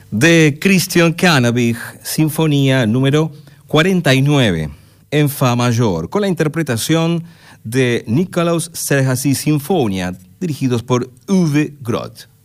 de Christian Cannabich, Sinfonía número 49 en Fa mayor, con la interpretación de Nikolaus Szerházy Sinfonia, dirigidos por Uwe Groth.